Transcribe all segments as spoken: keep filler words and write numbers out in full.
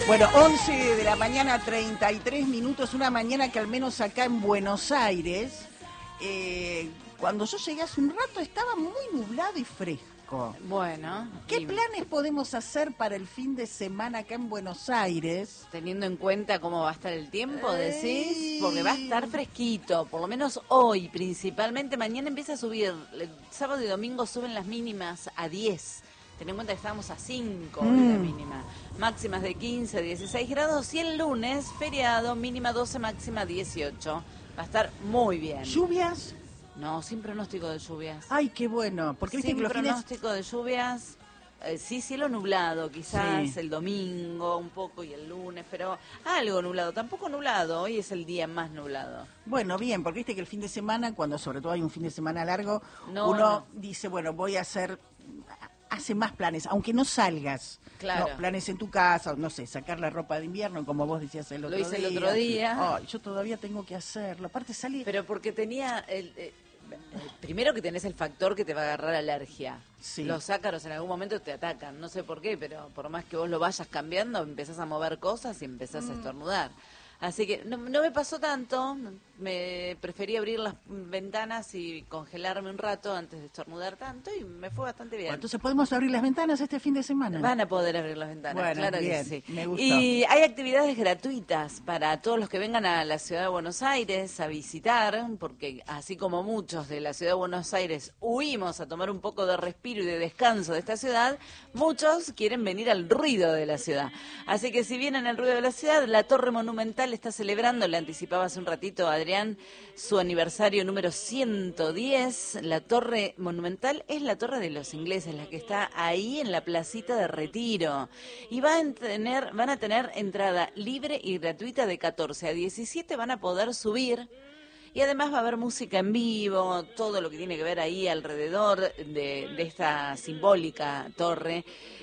Bueno, once de la mañana, treinta y tres minutos, una mañana que al menos acá en Buenos Aires, eh, cuando yo llegué hace un rato estaba muy nublado y fresco. Bueno. ¿Qué y... planes podemos hacer para el fin de semana acá en Buenos Aires? Teniendo en cuenta cómo va a estar el tiempo, decís, Ey. porque va a estar fresquito, por lo menos hoy principalmente. Mañana empieza a subir, el sábado y domingo suben las mínimas a diez. Ten en cuenta que estábamos a cinco mm. de la mínima. Máximas de quince, dieciséis grados. Y el lunes, feriado, mínima doce, máxima dieciocho. Va a estar muy bien. ¿Lluvias? No, sin pronóstico de lluvias. Ay, qué bueno. Porque viste sin que los pronóstico fines... de lluvias. Eh, sí, cielo nublado, quizás sí. el domingo un poco y el lunes, pero algo nublado. Tampoco nublado, hoy es el día más nublado. Bueno, bien, porque viste que el fin de semana, cuando sobre todo hay un fin de semana largo, no, uno no. dice, bueno, voy a hacer... hace más planes, aunque no salgas. Claro. No, planes en tu casa, no sé, sacar la ropa de invierno, como vos decías el otro día. Lo hice día. el otro día. Oh, yo todavía tengo que hacerlo. Aparte salí... Pero porque tenía... El, eh, primero que tenés el factor que te va a agarrar alergia. Sí. Los ácaros en algún momento te atacan, no sé por qué, pero por más que vos lo vayas cambiando, empezás a mover cosas y empezás mm. a estornudar. Así que no, no me pasó tanto, me preferí abrir las ventanas y congelarme un rato antes de estornudar tanto y me fue bastante bien. Bueno, entonces podemos abrir las ventanas este fin de semana. Van a poder abrir las ventanas, bueno, claro bien, que sí. Me gustó. Y hay actividades gratuitas para todos los que vengan a la ciudad de Buenos Aires a visitar, porque así como muchos de la ciudad de Buenos Aires huimos a tomar un poco de respiro y de descanso de esta ciudad, muchos quieren venir al ruido de la ciudad. Así que si vienen al ruido de la ciudad, la Torre Monumental está celebrando, le anticipaba hace un ratito a Adrián, su aniversario número ciento diez. La Torre Monumental es la Torre de los Ingleses, la que está ahí en la placita de Retiro. Y va a tener, van a tener entrada libre y gratuita de catorce a diecisiete, van a poder subir. Y además va a haber música en vivo, todo lo que tiene que ver ahí alrededor de, de esta simbólica torre,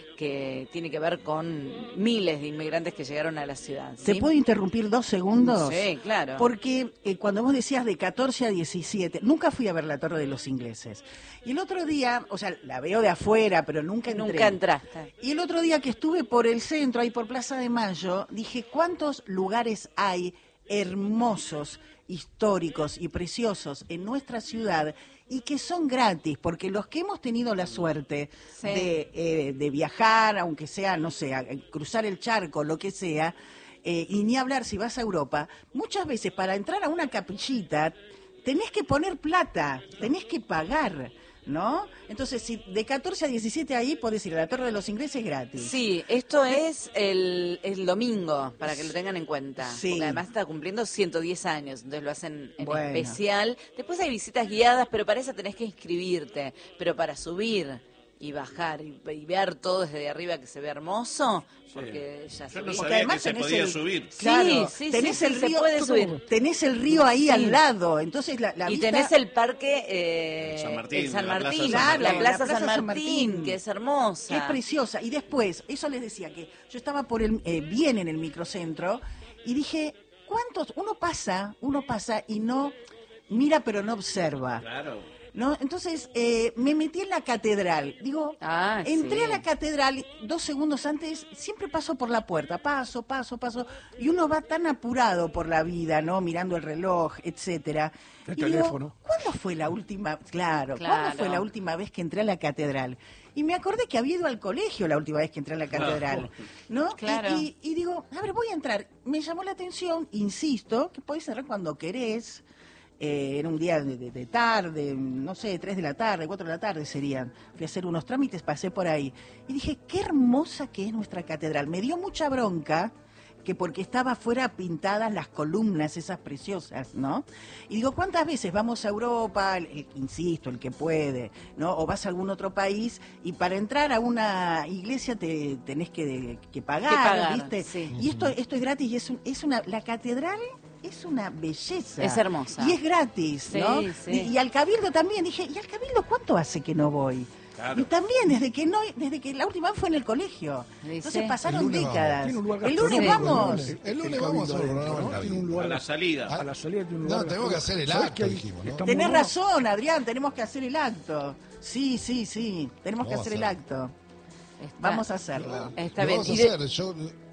que tiene que ver con miles de inmigrantes que llegaron a la ciudad. ¿Sí? ¿Te puedo interrumpir dos segundos? Sí, claro. Porque eh, cuando vos decías de catorce a diecisiete, nunca fui a ver la Torre de los Ingleses. Y el otro día, o sea, la veo de afuera, pero nunca entré. Nunca entraste. Y el otro día que estuve por el centro, ahí por Plaza de Mayo, dije, ¿cuántos lugares hay hermosos, históricos y preciosos en nuestra ciudad y que son gratis? Porque los que hemos tenido la suerte sí. de, eh, de viajar, aunque sea, no sé, a, cruzar el charco, lo que sea, eh, y ni hablar si vas a Europa, muchas veces para entrar a una capillita tenés que poner plata, tenés que pagar, ¿no? Entonces, si de catorce a diecisiete ahí podés ir a la Torre de los Ingleses gratis. Sí, esto es el, el domingo, para que lo tengan en cuenta. Sí. Porque además está cumpliendo ciento diez años, entonces lo hacen en bueno. especial. Después hay visitas guiadas, pero para eso tenés que inscribirte. Pero para subir y bajar y, y ver todo desde arriba que se ve hermoso, porque sí. ya se Yo no ve. sabía que se podía el, subir. Claro, sí, sí, tenés sí, el sí, río, se puede subir. Tenés el río ahí sí. al lado, entonces la, la y vista... tenés el parque eh, San Martín, el San la Martín, Plaza San la, Martín. Plaza la Plaza San San Martín, Martín, que es hermosa. Que es preciosa. Y después, eso les decía, que yo estaba por el eh, bien en el microcentro y dije, ¿cuántos? Uno pasa, uno pasa y no mira pero no observa. Claro. ¿No? Entonces eh, me metí en la catedral. Digo, ah, entré sí. a la catedral dos segundos antes, siempre paso por la puerta, paso, paso, paso, y uno va tan apurado por la vida, ¿no? Mirando el reloj, etcétera. El y teléfono. Digo, ¿cuándo fue la última? Claro, claro, ¿cuándo fue la última vez que entré a la catedral? Y me acordé que había ido al colegio la última vez que entré a la catedral, ¿no? Claro. Y, y, y digo, a ver, voy a entrar. Me llamó la atención, insisto, que podés cerrar cuando querés. Eh, era un día de, de, de tarde, no sé, tres de la tarde, cuatro de la tarde serían. Fui a hacer unos trámites, pasé por ahí. Y dije, qué hermosa que es nuestra catedral. Me dio mucha bronca que porque estaba afuera pintadas las columnas esas preciosas, ¿no? Y digo, ¿cuántas veces vamos a Europa, el, el, insisto, el que puede, ¿no? O vas a algún otro país y para entrar a una iglesia te tenés que, que pagar, que pagar, ¿viste? Sí. Y esto, esto es gratis y es, un, es una... La catedral... es una belleza. Es hermosa. Y es gratis, sí, ¿no? Sí. Y, y al Cabildo también. Dije, ¿y al Cabildo cuánto hace que no voy? Claro. Y también, desde que no, desde que la última vez fue en el colegio. ¿Dice? Entonces pasaron El décadas. El lunes gastronómico, vamos. El, el lunes vamos a hacer un programa, ¿no? Tiene un lugar A la salida. A la salida tiene un lugar. No, tenemos que hacer el acto, dijimos, ¿no? Tenés razón, Adrián, tenemos que hacer el acto. Sí, sí, sí, tenemos que hacer el acto. Está, vamos a hacerlo. Está bien. Vamos a hacer, yo...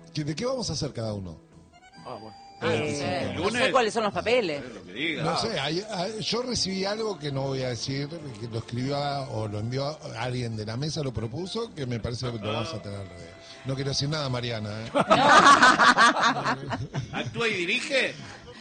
¿De qué vamos a hacer cada uno? Ah, bueno. Eh, no sé cuáles son los papeles. No sé, hay, hay, yo recibí algo que no voy a decir, que lo escribió a, o lo envió a alguien de la mesa, lo propuso, que me parece que lo vamos a tener. No quiero decir nada, Mariana. ¿eh? ¿Actúa y dirige?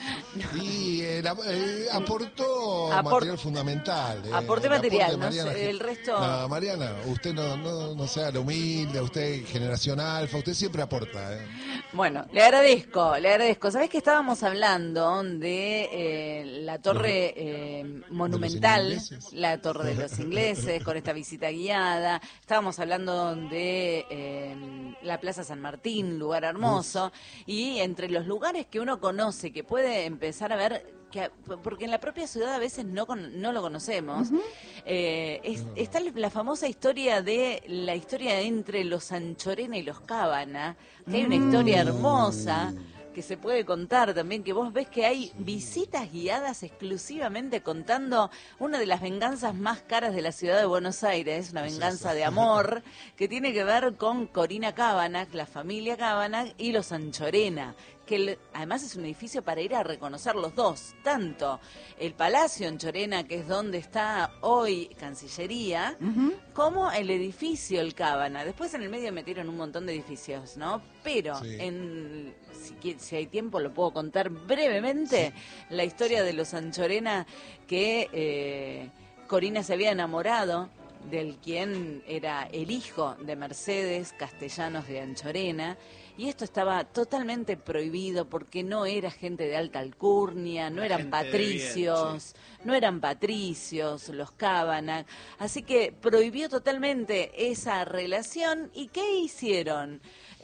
Y eh, la, eh, aportó Aport material fundamental. Eh, aporté el material, aporte no Mariana, sé, el resto... No, Mariana, usted no, no, no sea lo humilde, usted generación alfa, usted siempre aporta. Eh. Bueno, le agradezco, le agradezco. ¿Sabés que estábamos hablando de eh, la torre eh, monumental, la torre de los ingleses, con esta visita guiada? Estábamos hablando de eh, la Plaza San Martín, lugar hermoso, Uf. y entre los lugares que uno conoce, que puede empezar a ver, que, porque en la propia ciudad a veces no con, no lo conocemos, uh-huh. eh, es, está la famosa historia de la historia entre los Anchorena y los Cábana, que hay una historia hermosa que se puede contar también, que vos ves que hay visitas guiadas exclusivamente contando una de las venganzas más caras de la ciudad de Buenos Aires, una venganza de amor, que tiene que ver con Corina Cábana, la familia Cábana y los Anchorena, que el, además es un edificio para ir a reconocer los dos, tanto el Palacio Anchorena, que es donde está hoy Cancillería, uh-huh. como el edificio El Cábana. Después en el medio metieron un montón de edificios, ¿no? Pero sí. en, si, si hay tiempo lo puedo contar brevemente, sí. la historia de los Anchorena, que eh, Corina se había enamorado del quien era el hijo de Mercedes Castellanos de Anchorena, y esto estaba totalmente prohibido porque no era gente de alta alcurnia, no eran patricios, bien, sí. no eran patricios los Cábana, así que prohibió totalmente esa relación. ¿Y qué hicieron?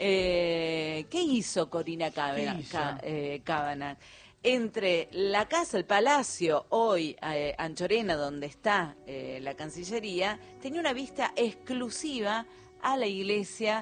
Eh, ¿Qué hizo Corina Cábana? Cá, eh, Cábana? Entre la casa, el palacio, hoy eh, Anchorena, donde está eh, la Cancillería, tenía una vista exclusiva a la iglesia,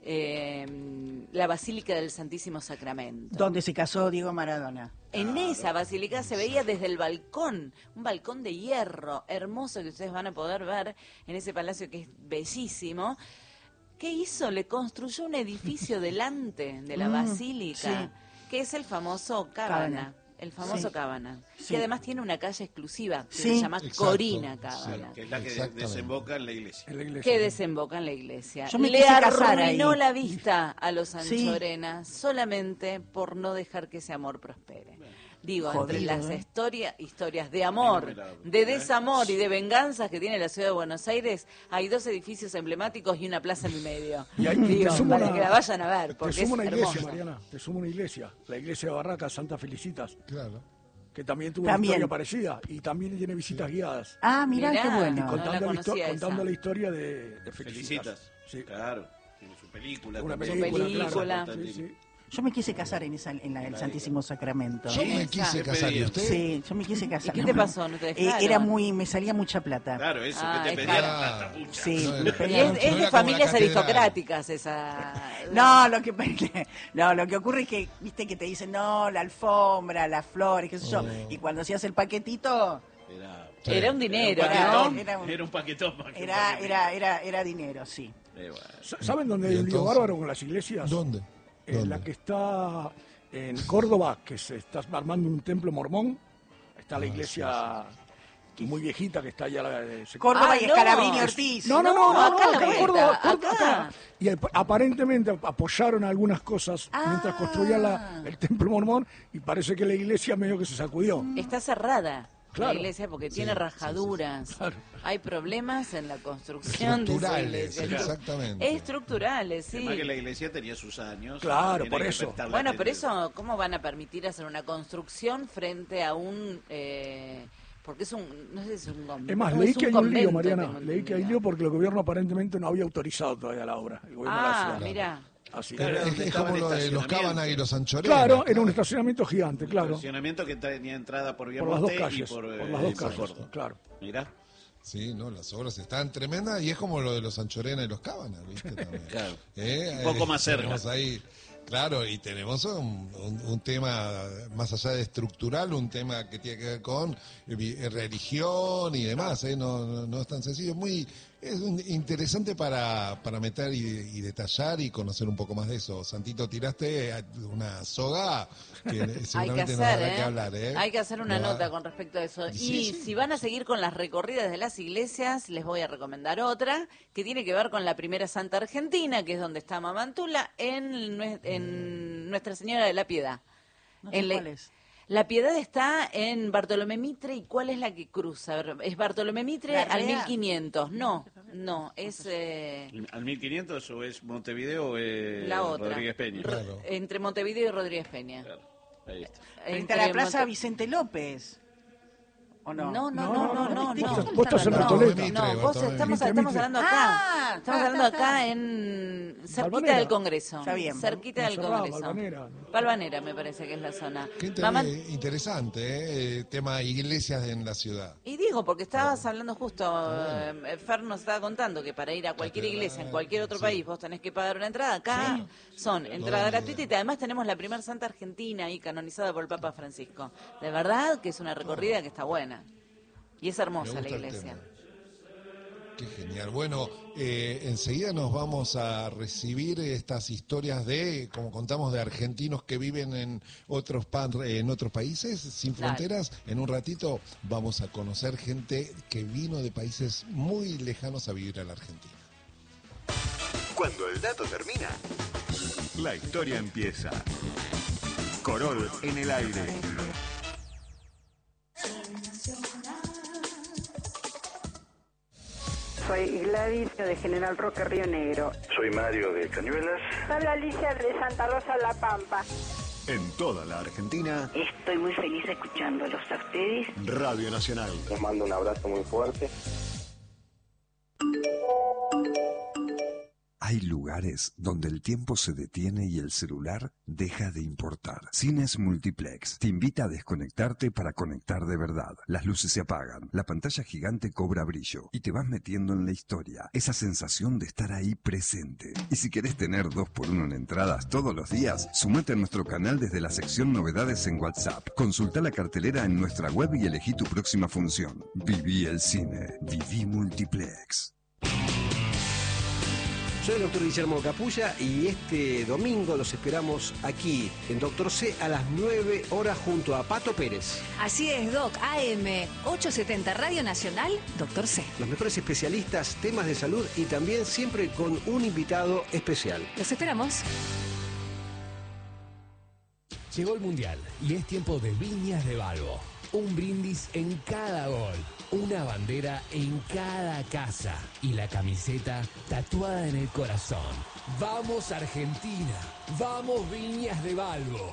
eh, la Basílica del Santísimo Sacramento. Donde se casó Diego Maradona. En claro. esa basílica se veía desde el balcón, un balcón de hierro hermoso que ustedes van a poder ver en ese palacio que es bellísimo. ¿Qué hizo? Le construyó un edificio delante de la mm, basílica. Sí. Que es el famoso Cábana, el famoso sí. Cábana, sí. que además tiene una calle exclusiva que sí. se llama Exacto. Corina Cábana. Sí. Que es la que desemboca en la iglesia. En la iglesia. Que desemboca en la iglesia. Yo me Le arruinó la vista a los Anchorena sí. solamente por no dejar que ese amor prospere. Digo, Jodido, entre las ¿eh? historia, historias de amor, de desamor y de venganzas que tiene la ciudad de Buenos Aires, hay dos edificios emblemáticos y una plaza en el medio. Y ahí, Digo, te para una, que la vayan a ver, porque te sumo es una iglesia, hermoso. Mariana, te sumo una iglesia, la iglesia de Barracas, Santa Felicitas. Claro. Que también tuvo también. una historia parecida y también tiene visitas guiadas. Ah, mirá, mirá qué bueno. Y contando, no la, histo contando la historia de, de Felicitas. Felicitas. Sí. Claro, tiene su película. Una película, película, claro. Sí, sí. Yo me quise casar en, esa, en la, el Santísimo Sacramento. Yo me quise casar, ¿y usted? Sí, yo me quise casar. ¿Y qué te pasó? ¿No te dejaron? Eh, era muy, me salía mucha plata. Claro, eso, ah, que te pedía la plata, pucha. Sí, no, me y es, es de familias aristocráticas esa... No, lo que, no, lo que ocurre es que, viste que te dicen, no, la alfombra, las flores, qué sé yo, oh. y cuando hacías el paquetito... Era, sí. era un dinero, era un ¿no? Era un, era un paquetón. Era, era, era, era dinero, sí. Eh, bueno. ¿Saben dónde hay un lío bárbaro con las iglesias? ¿Dónde? En la que está en Córdoba, que se está armando un templo mormón. Está la iglesia sí, sí. muy viejita que está allá. La, se... Córdoba ah, y no. Escalabrini Ortiz. No, no, no, no, acá no, la acá, Córdoba, Córdoba, acá. acá. Y aparentemente apoyaron algunas cosas ah. mientras construían la, el templo mormón y parece que la iglesia medio que se sacudió. Está cerrada. Claro. La iglesia porque sí, tiene rajaduras, sí, sí, sí. Claro. Hay problemas en la construcción de esa iglesia. Exactamente. Estructurales, sí. Además que la iglesia tenía sus años. Claro, por eso. Bueno, pero eso, ¿cómo van a permitir hacer una construcción frente a un... Eh, porque es un, no sé si es un convento. Es más, leí que hay un lío, Mariana, leí que hay lío porque el gobierno aparentemente no había autorizado todavía la obra. El gobierno ah, de la mira. Así claro, es, es como lo de los Cábana y los Anchorena. Claro, claro, era un estacionamiento gigante, claro. Un estacionamiento que tenía entrada por por las dos calles, y por, por eh, las dos por calles, Córdoba. claro. Mirá. Sí, no, las obras están tremendas y es como lo de los Anchorena y los Cábana, ¿viste? También. Claro. ¿Eh? Un poco más cerca. Tenemos ahí, claro, y tenemos un, un, un tema más allá de estructural, un tema que tiene que ver con religión y demás, ¿eh? No, no, no es tan sencillo, es muy Es un- interesante para, para meter y, y detallar y conocer un poco más de eso. Santito, tiraste una soga que Hay que seguramente nos hacer, dará ¿eh? que hablar, ¿eh? Hay que hacer una Nos va- nota con respecto a eso. Sí, Y sí. si van a seguir con las recorridas de las iglesias, les voy a recomendar otra que tiene que ver con la primera Santa Argentina, que es donde está Mamantula, en, nue- en Nuestra Señora de la Piedad. No sé En la- cuál es. La Piedad está en Bartolomé Mitre, ¿y cuál es la que cruza? A ver, ¿es Bartolomé Mitre ¿La al Rea? mil quinientos? No, no, es eh, ¿Al mil quinientos o es Montevideo o es la otra. Rodríguez Peña? Ro- Claro. Entre Montevideo y Rodríguez Peña. Claro, ahí está. Frente a Entre la Plaza Monte- Vicente López. ¿O no? No, no, no, no, no, ¿De no. qué Vos estás en están hablando? Recoleta. Mitre, No, vos Bartolomé estamos, Mitre. estamos hablando acá. Ah, estamos está, hablando está, está. acá en cerquita Balvanera. del Congreso. Está bien. Cerquita del Monserrat, Congreso. Balvanera. Balvanera me parece que es la zona. Qué inter- Mamá- interesante, ¿eh? El tema iglesias en la ciudad. Y digo, porque estabas hablando justo, eh, Fer nos estaba contando que para ir a cualquier Catedral, iglesia en cualquier otro sí. país vos tenés que pagar una entrada. Acá son entrada No, gratuita y además tenemos la primera Santa Argentina ahí canonizada por el Papa Francisco. De verdad que es una recorrida que está buena. Y es Me hermosa gusta la el iglesia. tema. Qué genial. Bueno, eh, enseguida nos vamos a recibir estas historias de, como contamos, de argentinos que viven en otros pan- en otros países sin Claro. fronteras. En un ratito vamos a conocer gente que vino de países muy lejanos a vivir a la Argentina. Cuando el dato termina, la historia empieza. Corol en el aire. Soy Gladys de General Roque Río Negro. Soy Mario de Cañuelas. Habla Alicia de Santa Rosa La Pampa. En toda la Argentina, Estoy muy feliz escuchándolos a ustedes. Radio Nacional. Les mando un abrazo muy fuerte. Hay lugares donde el tiempo se detiene y el celular deja de importar. Cines Multiplex te invita a desconectarte para conectar de verdad. Las luces se apagan, la pantalla gigante cobra brillo y te vas metiendo en la historia. Esa sensación de estar ahí presente. Y si querés tener dos por uno en entradas todos los días, sumate a nuestro canal desde la sección Novedades en WhatsApp. Consulta la cartelera en nuestra web y elegí tu próxima función. Viví el cine. Viví Multiplex. Soy el doctor Guillermo Capulla y este domingo los esperamos aquí en Doctor C a las nueve horas junto a Pato Pérez. Así es, Doc. A M ochocientos setenta Radio Nacional, Doctor C. Los mejores especialistas, temas de salud y también siempre con un invitado especial. Los esperamos. Llegó el Mundial y es tiempo de Viñas de Balbo. Un brindis en cada gol, una bandera en cada casa y la camiseta tatuada en el corazón. ¡Vamos Argentina! ¡Vamos Viñas de Balbo!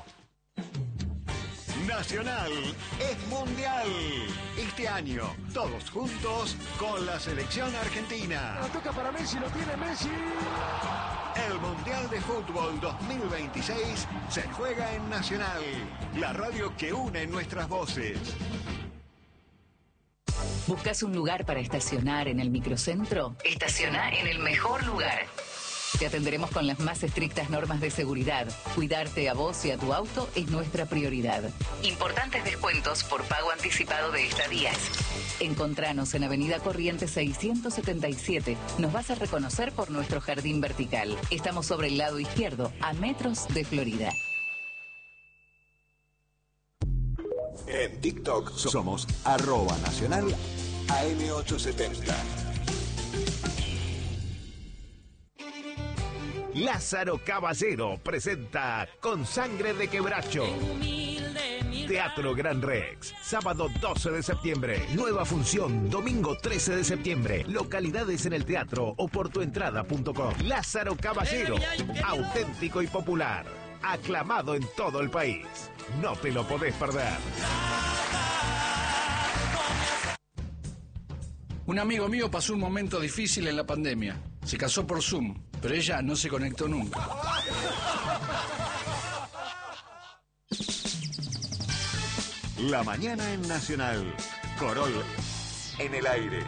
Nacional es mundial. Este año, todos juntos con la selección argentina. La toca para Messi, lo tiene Messi. El Mundial de Fútbol dos mil veintiséis se juega en Nacional, la radio que une nuestras voces. ¿Buscas un lugar para estacionar en el microcentro? Estaciona en el mejor lugar. Te atenderemos con las más estrictas normas de seguridad. Cuidarte a vos y a tu auto es nuestra prioridad. Importantes descuentos por pago anticipado de estadías. Encontranos en Avenida Corrientes seiscientos setenta y siete. Nos vas a reconocer por nuestro jardín vertical. Estamos sobre el lado izquierdo, a metros de Florida. En TikTok somos arroba nacional A M ochocientos setenta. Lázaro Caballero presenta Con Sangre de Quebracho. Teatro Gran Rex, sábado doce de septiembre. Nueva función, domingo trece de septiembre. Localidades en el teatro o por tuentrada punto com. Lázaro Caballero, auténtico y popular. Aclamado en todo el país. No te lo podés perder. Un amigo mío pasó un momento difícil en la pandemia. Se casó por Zoom, pero ella no se conectó nunca. La mañana en Nacional. Corol en el aire.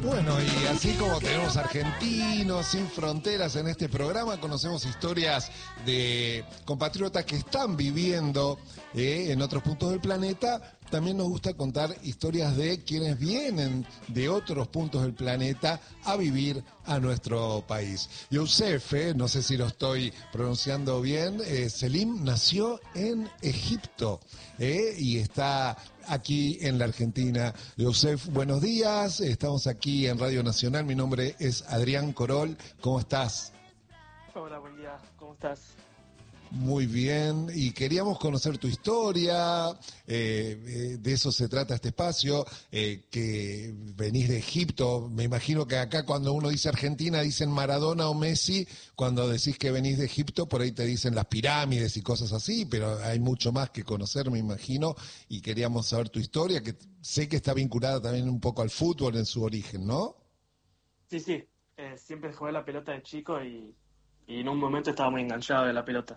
Bueno, y así como tenemos argentinos sin fronteras en este programa, conocemos historias de compatriotas que están viviendo eh, en otros puntos del planeta. También nos gusta contar historias de quienes vienen de otros puntos del planeta a vivir a nuestro país. Youssef, eh, no sé si lo estoy pronunciando bien, eh, Selim nació en Egipto eh, y está aquí en la Argentina. Youssef, buenos días, estamos aquí en Radio Nacional, mi nombre es Adrián Corol, ¿cómo estás? Hola, buen día, ¿cómo estás? Muy bien, y queríamos conocer tu historia, eh, eh, de eso se trata este espacio, eh, que venís de Egipto, me imagino que acá cuando uno dice Argentina dicen Maradona o Messi, cuando decís que venís de Egipto por ahí te dicen las pirámides y cosas así, pero hay mucho más que conocer, me imagino, y queríamos saber tu historia, que sé que está vinculada también un poco al fútbol en su origen, ¿no? Sí, sí, eh, siempre jugué la pelota de chico y, y en un momento estaba muy enganchado de la pelota.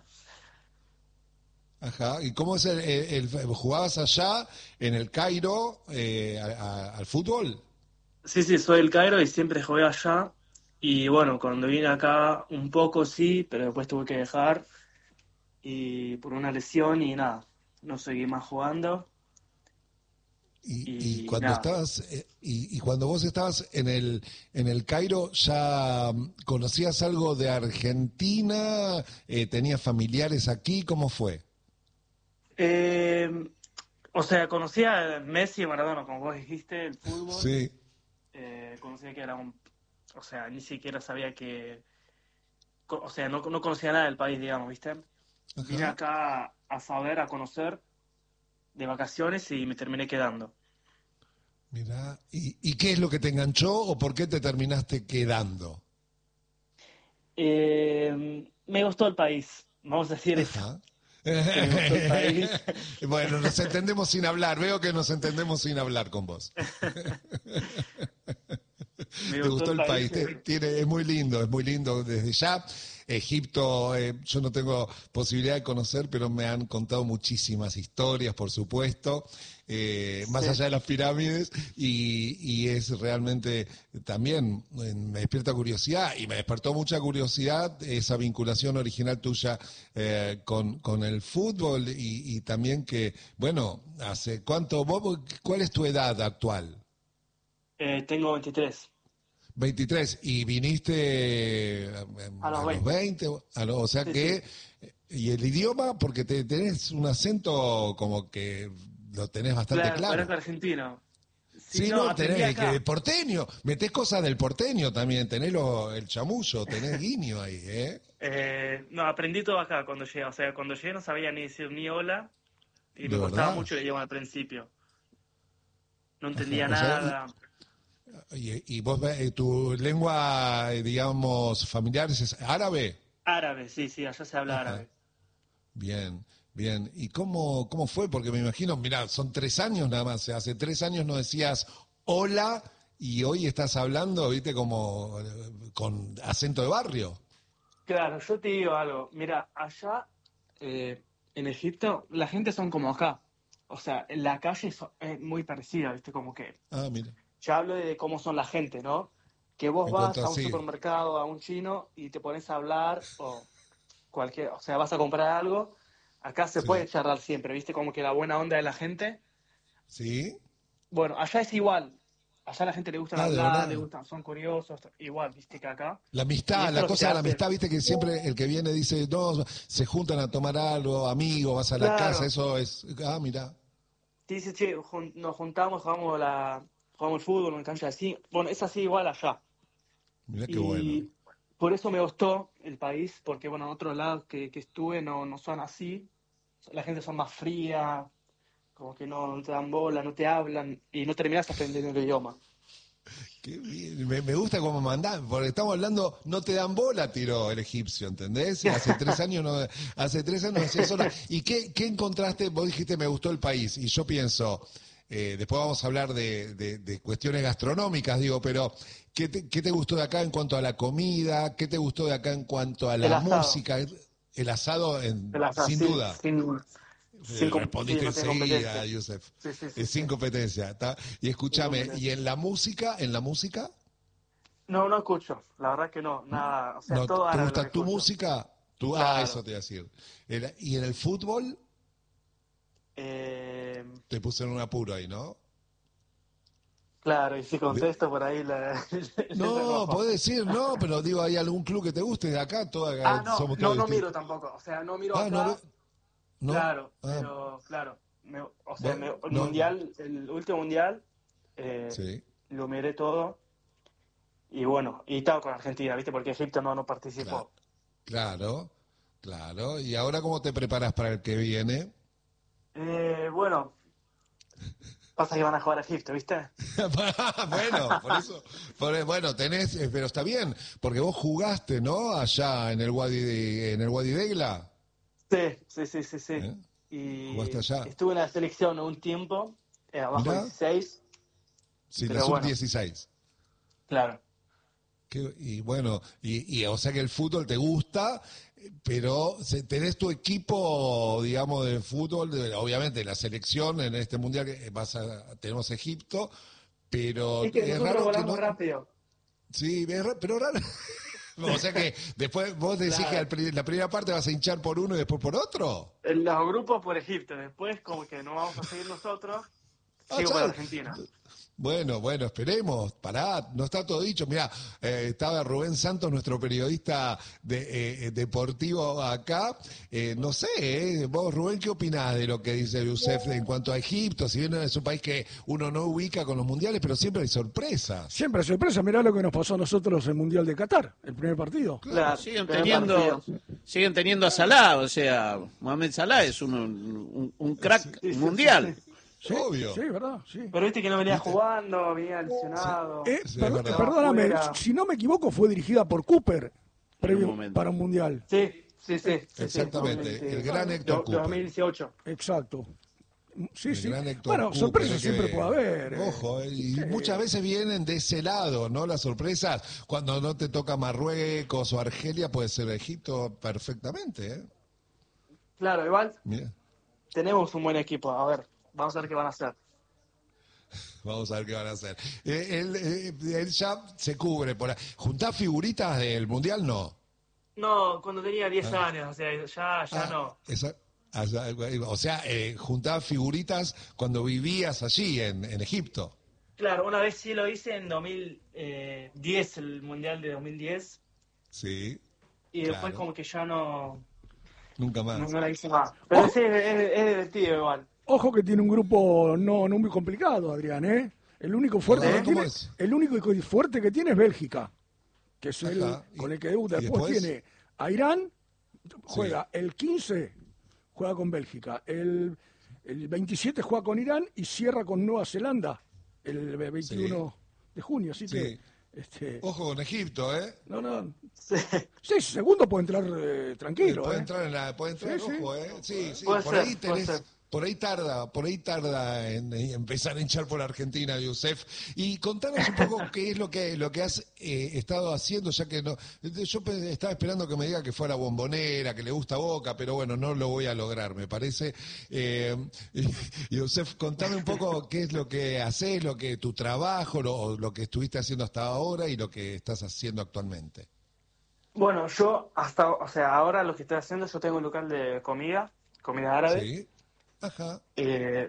Ajá, ¿y cómo es el, el, el jugabas allá en el Cairo eh, a, a, al fútbol? Sí, sí, soy del Cairo y siempre jugué allá. Y bueno, cuando vine acá un poco sí, pero después tuve que dejar y por una lesión y nada, no seguí más jugando. Y, y, y cuando nada. estabas eh, y, y cuando vos estabas en el en el Cairo, ¿ya conocías algo de Argentina? Eh, ¿Tenías familiares aquí? ¿Cómo fue? Eh, o sea, conocía a Messi y Maradona, como vos dijiste, el fútbol. Sí. Eh, conocía que era un... O sea, ni siquiera sabía que... O sea, no, no conocía nada del país, digamos, ¿viste? Ajá. Vine acá a saber, a conocer de vacaciones y me terminé quedando. Mirá, ¿y, ¿y qué es lo que te enganchó o por qué te terminaste quedando? Eh, me gustó el país, vamos a decir eso. Me gustó el país. Bueno, nos entendemos sin hablar, veo que nos entendemos sin hablar con vos. Me ¿Te gustó el país? país Te- tiene, es muy lindo, es muy lindo desde ya. Egipto, eh, yo no tengo posibilidad de conocer, pero me han contado muchísimas historias, por supuesto, eh, más Sí. allá de las pirámides, y, y es realmente también, eh, me despierta curiosidad, y me despertó mucha curiosidad esa vinculación original tuya eh, con, con el fútbol, y, y también que, bueno, hace cuánto, vos, ¿cuál es tu edad actual? Eh, tengo veintitrés. veintitrés, y viniste eh, A los veinte. veinte, a lo- o sea Sí, que, y el idioma, porque te, tenés un acento como que lo tenés bastante Claro, claro. parezco argentino. Sí, no, aprendí tenés acá. que porteño, metés cosas del porteño también, tenés lo- el chamullo, tenés guiño ahí, ¿eh? Eh, no, aprendí todo acá cuando llegué. O sea, cuando llegué no sabía ni decir ni hola y ¿De me costaba verdad? mucho el idioma al principio. No entendía Ajá, o sea, nada. Y, y vos, eh, tu lengua, eh, digamos, familiar es árabe. Árabe, sí, sí, allá se habla Ajá. árabe. Bien, bien. ¿Y cómo, cómo fue? Porque me imagino, mira, son tres años nada más. Hace tres años no decías hola y hoy estás hablando, viste, como eh, con acento de barrio. Claro, yo te digo algo. Mira, allá eh, en Egipto la gente son como acá. O sea, en la calle so- es muy parecida, ¿viste? Como que Ah, mira. ya hablo de cómo son la gente, ¿no? Que vos En vas cuanto a un así. supermercado, a un chino y te pones a hablar o cualquier, o sea, vas a comprar algo. Acá se Sí. puede charlar siempre, ¿viste? Como que la buena onda de la gente. ¿Sí? Bueno, allá es igual. Allá a la gente le gusta Ah, ¿de hablar, verdad? le gustan, son curiosos, igual, ¿viste? Que acá. La Y amistad, esto la es lo que cosa de la hace- amistad, viste que siempre el que viene dice, no, se juntan a tomar algo, amigos, vas a la Claro. casa, eso es, ah, mira. Sí, sí, sí, jun- nos juntamos, jugamos la jugamos el fútbol en cancha así. Bueno, es así igual allá. Mira qué Y bueno. por eso me gustó el país, porque bueno, en otros lados que, que estuve no, no son así. La gente son más fría, como que no, no te dan bola, no te hablan y no terminas aprendiendo el idioma. Qué bien. Me, me gusta cómo mandás, porque estamos hablando, no te dan bola, tiró el egipcio, ¿entendés? Hace tres años no, hace tres años no decías hola. ¿Y qué, qué encontraste? Vos dijiste, me gustó el país, y yo pienso, eh, después vamos a hablar de, de- de cuestiones gastronómicas, digo, pero ¿qué te, qué te gustó de acá en cuanto a la comida? ¿Qué te gustó de acá en cuanto a El la asado. música? El asado, en- El asado, sin sí, duda. sin duda. Sin com- Respondiste sí, no tengo enseguida, competencia. Yusef. Sí, sí, sí, Es sin sí. competencia. ¿Está? Y escúchame, Sin ¿y en la música? ¿En la música? No, no escucho. La verdad que no. Nada. O sea, No, es todo ¿te árabe lo gusta que tu escucho. música? Tú, Ah, Claro. eso te iba a decir. El- ¿Y en el fútbol? Eh, Te puse en un apuro ahí, ¿no? claro, y si contesto por ahí la... No, podés decir, no, pero digo, ¿hay algún club que te guste de acá? Toda, Ah, no, somos no, todos no distintos. miro tampoco. O sea, no miro Ah, acá. no ve- ¿No? Claro, Ah. pero claro. Me- o sea, Bueno, me- el no. mundial, el último mundial, eh, Sí. lo miré todo. Y bueno, y estaba con Argentina, ¿viste? Porque Egipto no, no participó. Claro, claro. ¿Y ahora cómo te preparas para el que viene? Eh, bueno, pasa que van a jugar a Egipto, ¿viste? Bueno, por eso, por- bueno, tenés, eh, pero está bien, porque vos jugaste, ¿no? Allá en el Wadi, de- en el Wadi Degla. Sí, sí, sí, sí, sí. ¿Eh? Y ¿Jugaste allá? estuve en la selección un tiempo, eh, abajo Mirá. dieciséis. Sí, Pero la sub bueno. dieciséis. Claro. Qué- y bueno, y, y, o sea que el fútbol te gusta, eh, pero se- tenés tu equipo, digamos, de fútbol, de- obviamente la selección en este mundial que vas a, tenemos Egipto, pero Es que es nosotros raro que volamos no. rápido. Sí, es ra- pero raro. O sea que después vos decís Claro. que al pri- la primera parte vas a hinchar por uno y después por otro. En los grupos por Egipto, después como que no vamos a seguir nosotros, Ah, sigo ya. por Argentina. Bueno, bueno, esperemos, pará, no está todo dicho. Mirá, eh, estaba Rubén Santos, nuestro periodista de, eh, deportivo acá. Eh, no sé, eh, vos Rubén, ¿qué opinás de lo que dice Yusef en cuanto a Egipto? Si bien es un país que uno no ubica con los mundiales, pero siempre hay sorpresas. Siempre hay sorpresa. Mirá lo que nos pasó a nosotros en el Mundial de Qatar, el primer partido. Claro, Siguen primer teniendo, partido. siguen teniendo a Salah, o sea, Mohamed Salah es un, un, un crack Sí, sí, mundial. sí, sí. Sí, Obvio. Sí, verdad, sí. Pero viste que no venía jugando, venía lesionado. Eh, Sí, per- es verdad. perdóname, Fuera. si no me equivoco, fue dirigida por Cooper previo momento. para un mundial. Sí, sí, sí. sí, Exactamente, sí, el gran Héctor Do- Cooper. dos mil dieciocho. Exacto. Sí, El sí. gran Héctor Bueno, Cooper, sorpresas que- siempre puede haber. eh. Ojo, eh, y Sí. muchas veces vienen de ese lado, ¿no? Las sorpresas, cuando no te toca Marruecos o Argelia, puede ser Egipto perfectamente, ¿eh? Claro, igual Mira, tenemos un buen equipo. A ver, vamos a ver qué van a hacer. vamos a ver qué van a hacer. Eh, él, eh, él ya se cubre por ahí. ¿Juntás figuritas del Mundial? No. No, cuando tenía diez Ah. años, o sea, ya, ya Ah, no. esa- ah, ya, o sea, eh, juntás figuritas cuando vivías allí, en, en Egipto. Claro, una vez sí lo hice en dos mil diez, el Mundial de dos mil diez, Sí, y después Claro. como que ya no, nunca más. no, no la hice más. Pero sí, es, es divertido igual. Ojo que tiene un grupo no, no muy complicado, Adrián, ¿eh? El único fuerte, ¿Eh? que, ¿Cómo tiene, es? el único que- fuerte que tiene es Bélgica, que es el Ajá. ¿Y- con el que debuta. y Después, después? tiene a Irán, juega el quince, juega con Bélgica. El, el veintisiete juega con Irán y cierra con Nueva Zelanda el veintiuno de junio. Así que, Sí. este, Ojo con Egipto, ¿eh? no, no. Sí, segundo puede entrar eh, tranquilo. puede ¿eh? entrar en la, puede entrar, Sí, sí. ojo, ¿eh? Sí, sí, Puede por ser, ahí puede tenés, ser. por ahí tarda, por ahí tarda en, en empezar a hinchar por Argentina, Yusef. Y contanos un poco qué es lo que lo que has eh, estado haciendo, ya que no, yo pe- estaba esperando que me diga que fuera bombonera, que le gusta Boca, pero bueno, no lo voy a lograr, me parece. Eh, y- Yusef, contame un poco qué es lo que haces, lo que tu trabajo, lo, lo que estuviste haciendo hasta ahora y lo que estás haciendo actualmente. Bueno, yo hasta, o sea, ahora lo que estoy haciendo, yo tengo un local de comida, comida árabe. Sí. Ajá. Eh,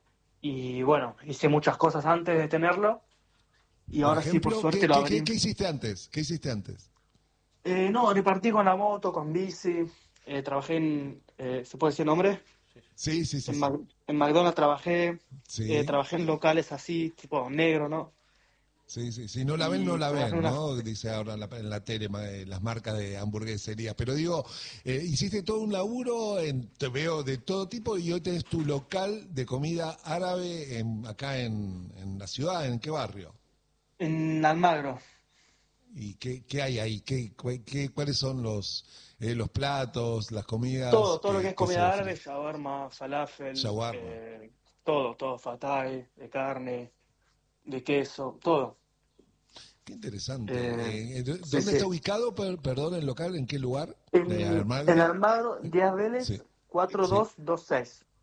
y bueno, hice muchas cosas antes de tenerlo. Y Por ahora sí, ejemplo, por suerte ¿qué, lo qué- abrí. qué- qué hiciste antes? ¿Qué hiciste antes? Eh, no, repartí con la moto, con bici. Eh, trabajé en, eh, ¿se puede decir nombre? Sí, sí, sí. En, sí. Mac- en McDonald's trabajé. Sí. Eh, trabajé en locales así, tipo negro, ¿no? Sí, sí, si no la ven, no la Y ven, una- ¿no? Dice ahora en la, en la tele ma- eh, las marcas de hamburgueserías. Pero digo, eh, hiciste todo un laburo, en, te veo de todo tipo, y hoy tenés tu local de comida árabe en, acá en, en la ciudad. ¿En qué barrio? En Almagro. ¿Y qué, qué hay ahí? ¿Qué, cu- qué- ¿Cuáles son los, eh, los platos, las comidas? Todo, todo lo que es se comida árabe, ofrecen? shawarma, falafel, Shawarma. eh, todo, todo, fatay, de carne, de queso, todo. Qué interesante. Eh, Eh, ¿Dónde sí, está sí. ubicado, per- perdón, el local? ¿En qué lugar? En, ¿De en Almagro? Almagro, Díaz Vélez, Sí. cuatro dos dos seis.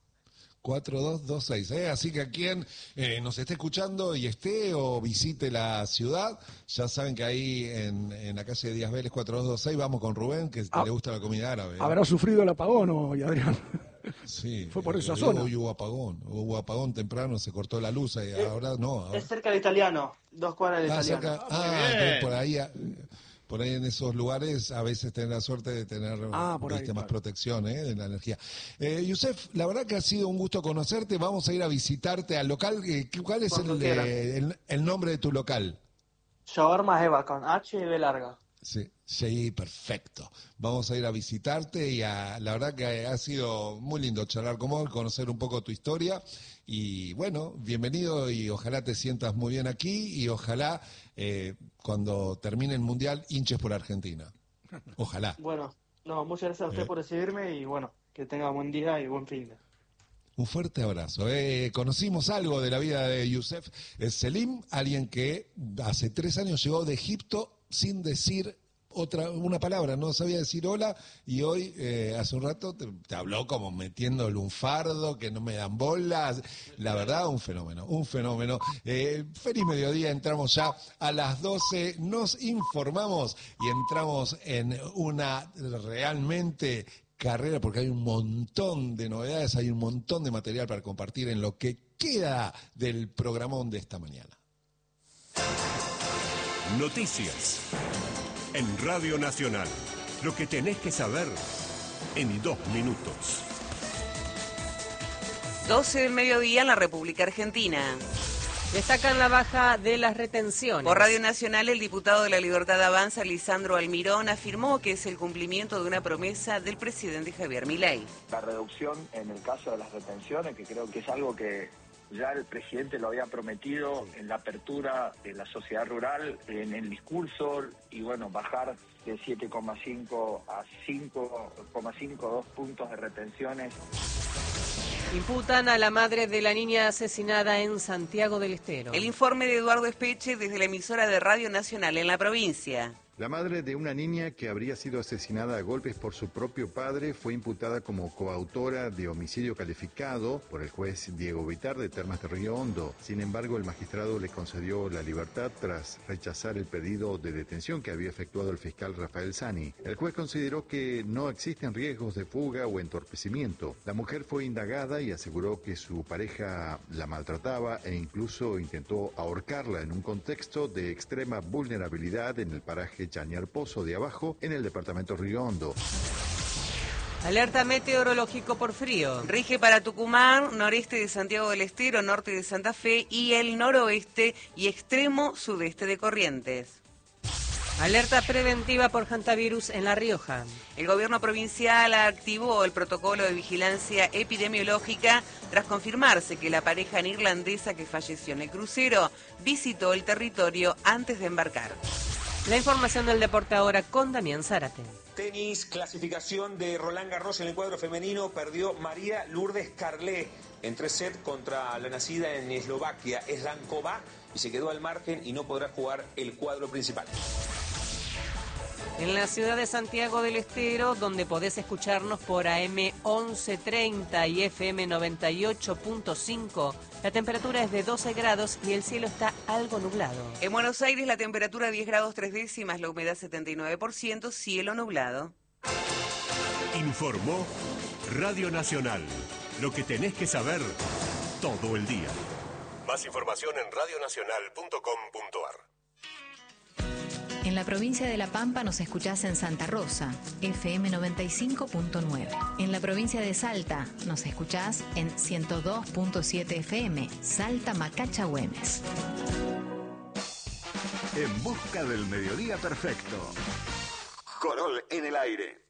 cuatro dos dos seis. ¿eh? Así que a quien eh, nos esté escuchando y esté o visite la ciudad, ya saben que ahí en, en la calle Díaz Vélez cuatro dos dos seis vamos con Rubén, que ah, le gusta la comida árabe. ¿eh? ¿Habrá sufrido el apagón o y Adrián? Sí. Fue por esa eh, zona. Hoy hubo apagón, hubo apagón temprano, se cortó la luz, y eh, ahora no. Ahora... Es cerca del Italiano, dos cuadras del ah, Italiano. Cerca... Ah, ah por ahí... Por ahí en esos lugares a veces tener la suerte de tener ah, por viste, ahí, más claro. protección ¿eh? de la energía. Eh, Yusef, la verdad que ha sido un gusto conocerte. Vamos a ir a visitarte al local. Eh, ¿Cuál es el, eh, el, el nombre de tu local? Shawarma Eva con H y B larga. Sí, sí, perfecto. Vamos a ir a visitarte y a, la verdad que ha sido muy lindo charlar con vos, conocer un poco tu historia y bueno, bienvenido y ojalá te sientas muy bien aquí y ojalá eh, cuando termine el Mundial hinches por Argentina. Ojalá. Bueno, no, muchas gracias a usted eh. por recibirme y bueno, que tenga buen día y buen fin de. Un fuerte abrazo. Eh, conocimos algo de la vida de Yusef Selim, alguien que hace tres años llegó de Egipto sin decir otra una palabra, no sabía decir hola y hoy, eh, hace un rato, te, te habló como metiendo un fardo, que no me dan bolas. La verdad, un fenómeno, un fenómeno. Eh, feliz mediodía, entramos ya a las doce, nos informamos y entramos en una realmente... carrera, porque hay un montón de novedades, hay un montón de material para compartir en lo que queda del programón de esta mañana. Noticias en Radio Nacional. Lo que tenés que saber en dos minutos. doce del mediodía en la República Argentina. Destacan la baja de las retenciones. Por Radio Nacional, el diputado de la Libertad Avanza, Lisandro Almirón, afirmó que es el cumplimiento de una promesa del presidente Javier Milei. La reducción en el caso de las retenciones, que creo que es algo que ya el presidente lo había prometido en la apertura de la sociedad rural, en el discurso, y bueno, bajar de siete coma cinco a cinco coma cinco, dos puntos de retenciones. Imputan a la madre de la niña asesinada en Santiago del Estero. El informe de Eduardo Espeche desde la emisora de Radio Nacional en la provincia. La madre de una niña que habría sido asesinada a golpes por su propio padre fue imputada como coautora de homicidio calificado por el juez Diego Vitar de Termas de Río Hondo. Sin embargo, el magistrado le concedió la libertad tras rechazar el pedido de detención que había efectuado el fiscal Rafael Sani. El juez consideró que no existen riesgos de fuga o entorpecimiento. La mujer fue indagada y aseguró que su pareja la maltrataba e incluso intentó ahorcarla en un contexto de extrema vulnerabilidad en el paraje Chañar Pozo de Abajo, en el departamento Río Hondo. Alerta meteorológico por frío. Rige para Tucumán, noreste de Santiago del Estero, norte de Santa Fe y el noroeste y extremo sudeste de Corrientes. Alerta preventiva por hantavirus en La Rioja. El gobierno provincial activó el protocolo de vigilancia epidemiológica tras confirmarse que la pareja neerlandesa que falleció en el crucero visitó el territorio antes de embarcar. La información del deporte ahora con Damián Zárate. Tenis, clasificación de Roland Garros en el cuadro femenino, perdió María Lourdes Carlé en tres sets contra la nacida en Eslovaquia, Esdankova, y se quedó al margen y no podrá jugar el cuadro principal. En la ciudad de Santiago del Estero, donde podés escucharnos por A M once treinta y F M noventa y ocho punto cinco, la temperatura es de doce grados y el cielo está algo nublado. En Buenos Aires la temperatura diez grados tres décimas, la humedad setenta y nueve por ciento, cielo nublado. Informó Radio Nacional. Lo que tenés que saber todo el día. Más información en radio nacional punto com punto a r. En la provincia de La Pampa nos escuchás en Santa Rosa, F M noventa y cinco punto nueve. En la provincia de Salta nos escuchás en ciento dos punto siete F M, Salta Macacha Güemes. En busca del mediodía perfecto. Corol en el aire.